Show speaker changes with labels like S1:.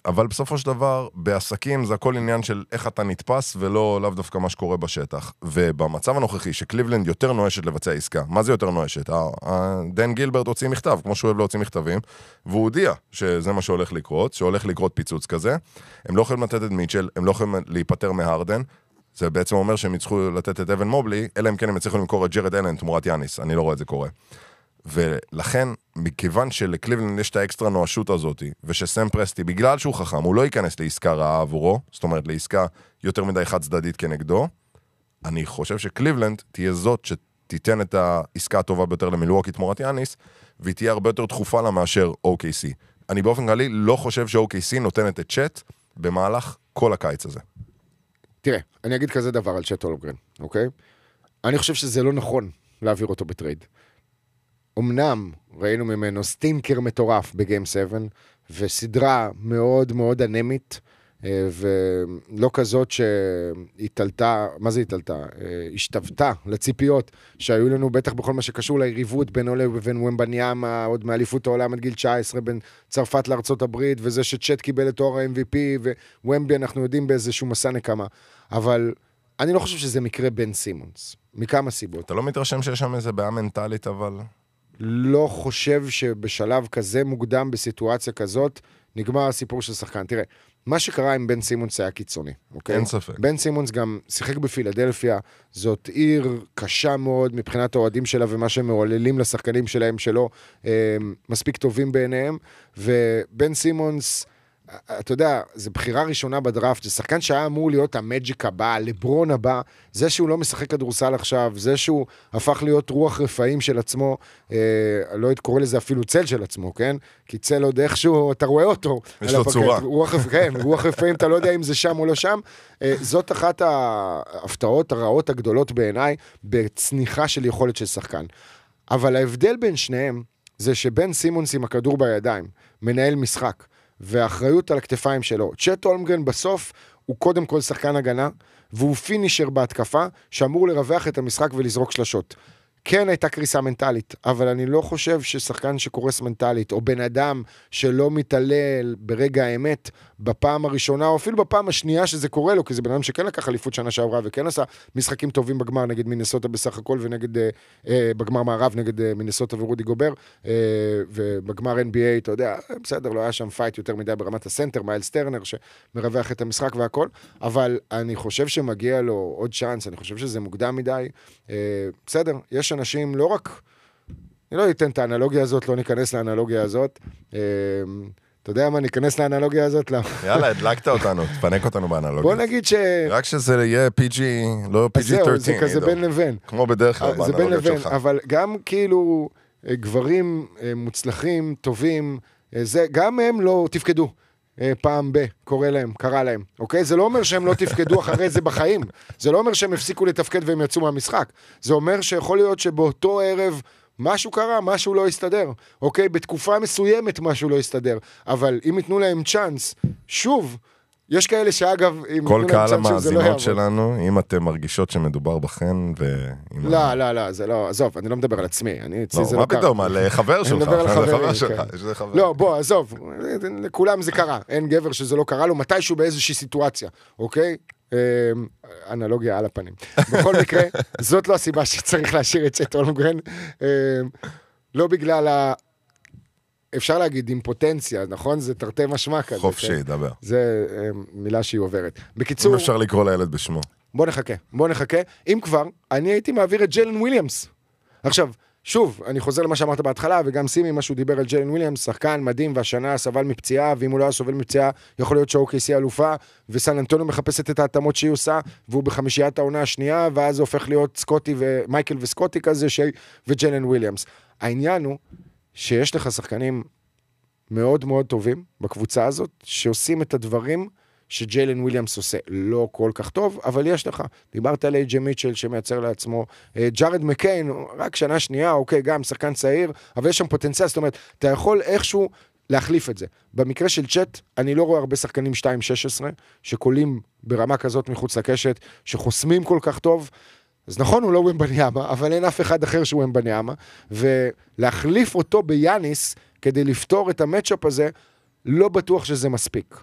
S1: אבל בסופו של דבר, בעסקים זה הכל עניין של איך אתה נתפס, ולא לאו דווקא מה שקורה בשטח. ובמצב הנוכחי, שקליבלנד יותר נואשת לבצע עסקה, מה זה יותר נואשת? דן גילברט הוציא מכתב, כמו שהוא אוהב להוציא מכתבים, והוא הודיע שזה מה שהולך לקרות, שהולך לקרות פיצוץ כזה. הם לא יכולים לתת את מיטשל, הם לא יכולים להיפטר מהרדן, זה בעצם אומר שהם יצטרכו לתת את אבן מובלי, אלא אם כן הם יצטרכו למכור את ג'רד אלן תמורת יאניס, אני לא רואה את זה קורה. ולכן, מכיוון שלקליבלנד יש את האקסטרה נואשות הזאת, ושסם פרסטי, בגלל שהוא חכם, הוא לא ייכנס לעסקה רעה עבורו, זאת אומרת, לעסקה יותר מדי חד צדדית כנגדו, אני חושב שקליבלנד תהיה זאת שתיתן את העסקה הטובה ביותר למילווקי תמורת יאניס, והיא תהיה הרבה יותר דחופה לה מאשר OKC. אני באופן כללי לא חושב ש-OKC נותנת את צ'אט במהלך כל הקיץ הזה.
S2: תראה, אני אגיד כזה דבר על צ'אט הולמגרן, אוקיי? אני חושב שזה לא נכון להעביר אותו בטרייד. אמנם ראינו ממנו סטינקר מטורף בגיים 7, וסדרה מאוד מאוד אנמית, ולא כזאת שהתעלתה, מה זה התעלתה? השתוותה לציפיות שהיו לנו בטח בכל מה שקשור ליריבות בינו לבין ומבניאמה, עוד מאליפות העולם עד גיל 19, בין צרפת לארצות הברית, וזה שצ'אט קיבל את תואר ה-MVP, ווומבי אנחנו יודעים באיזשהו מסע נקמה. אבל אני לא חושב שזה מקרה בן סימונס, מכמה סיבות.
S1: אתה לא מתרשם שיש שם איזה בעיה מנטלית, אבל...
S2: לא חושב שבשלב כזה מוקדם, בסיטואציה כזאת, נגמר הסיפור של שחקן. תראה, מה שקרה עם בן סימונס היה קיצוני, אוקיי?
S1: אין ספק.
S2: בן סימונס גם שיחק בפילדלפיה, זאת עיר קשה מאוד מבחינת האוהדים שלה, ומה שהם מעוללים לשחקנים שלהם שלא מספיק טובים בעיניהם, ובן סימונס, אתה יודע, זה בחירה ראשונה בדראפט, זה שחקן שהיה אמור להיות המג'יק הבא, לברון הבא, זה שהוא לא משחק כדורסל עכשיו, זה שהוא הפך להיות רוח רפאים של עצמו, לא קורא לזה אפילו צל של עצמו, כן? כי צל עוד איכשהו, אתה רואה אותו.
S1: יש לו צורה.
S2: כן, רוח רפאים, אתה לא יודע אם זה שם או לא שם. זאת אחת ההפתעות הרעות הגדולות בעיניי, בצניחה של יכולת של שחקן. אבל ההבדל בין שניהם, זה שבן סימונס עם הכדור בידיים, מנהל משחק, והאחריות על הכתפיים שלו. צ'אט הולמגרן בסוף הוא קודם כל שחקן הגנה, והוא פינישר בהתקפה, שאמור לרווח את המשחק ולזרוק שלשות. כן הייתה קריסה מנטלית, אבל אני לא חושב ששחקן שקורס מנטלית, או בן אדם שלא מתעלל ברגע האמת, בפעם הראשונה, או אפילו בפעם השנייה שזה קורה לו, כי זה בן אדם שכן לקח אליפות שנה שעברה, וכן עשה משחקים טובים בגמר נגד מינסוטה בסך הכל, ונגד, בגמר מערב נגד מינסוטה ורודי גובר, ובגמר NBA, אתה יודע, בסדר, לא היה שם פייט יותר מדי ברמת הסנטר, מיילס טרנר, שמרווח את המשחק והכל, אבל אני חושב שמגיע לו עוד צ'אנס, אני חושב שזה מוקדם מדי, בסדר, יש אנשים, לא רק, אני לא אתן את האנלוגיה הזאת, לא ניכנס לאנלוגיה הזאת, אתה יודע מה, ניכנס לאנלוגיה הזאת?
S1: יאללה, הדלקת אותנו, תפנק אותנו באנלוגיה.
S2: בוא נגיד רק
S1: שזה יהיה PG, לא PG-13.
S2: זה כזה בין לבין.
S1: כמו בדרך כלל באנלוגיות שלך.
S2: אבל גם כאילו גברים מוצלחים, טובים, גם הם לא תפקדו. פעם קרה להם, אוקיי? זה לא אומר שהם לא תפקדו אחרי זה בחיים. זה לא אומר שהם הפסיקו לתפקד והם יצאו מהמשחק. זה אומר שיכול להיות שבאותו ערב משהו קרה, משהו לא יסתדר. אוקיי? בתקופה מסוימת משהו לא יסתדר. אבל אם יתנו להם צ'אנס, שוב, יש כאלה שאגב,
S1: כל קהל המאזינות שלנו, אם אתם מרגישות שמדובר בכן,
S2: לא, זה לא, עזוב, אני לא מדבר על עצמי,
S1: לא, מה פתאום, על חבר שלך,
S2: לא, בוא, עזוב, לכולם זה קרה, אין גבר שזה לא קרה לו, מתישהו באיזושהי סיטואציה, אוקיי? אנלוגיה על הפנים. בכל מקרה, זאת לא הסיבה שצריך להשאיר את צ'אט הולמגרן, לא בגלל אפשר להגיד אימפוטנציה, נכון? זה תרתי משמע כזה.
S1: חופשי, דבר.
S2: זה מילה שהיא עוברת. בקיצור...
S1: אם אפשר לקרוא לילד בשמו.
S2: בוא נחכה. אם כבר, אני הייתי מעביר את ג'יילן וויליאמס. עכשיו, שוב, אני חוזר למה שאמרת בהתחלה, וגם סימי, מה שהוא דיבר על ג'יילן וויליאמס, שחקן מדהים, והשנה סבל מפציעה, ואם הוא לא היה סובל מפציעה, יכול להיות ש-OKC אלופה, וסן אנטוניו מחפשת את ההתאמות שהיא עושה, והוא בחמישיית העונה השנייה, ואז הופך להיות מייקל וסקוטי כזה, וג'יילן וויליאמס. העניין הוא שיש לך שחקנים מאוד מאוד טובים בקבוצה הזאת, שעושים את הדברים שג'יילן וויליאמס עושה. לא כל כך טוב, אבל יש לך. דיברת על איי.ג'יי מיטשל שמייצר לעצמו. ג'ארד מקיין, רק שנה שנייה, אוקיי, גם שחקן צעיר, אבל יש שם פוטנציאל, זאת אומרת, אתה יכול איכשהו להחליף את זה. במקרה של צ'אט, אני לא רואה הרבה שחקנים 2-16, שקולים ברמה כזאת מחוץ לקשת, שחוסמים כל כך טוב, אז נכון, הוא לא ומבניאמה, אבל אין אף אחד אחר שהוא ומבניאמה, ולהחליף אותו ביאניס, כדי לפתור את המאצ'אפ הזה, לא בטוח שזה מספיק.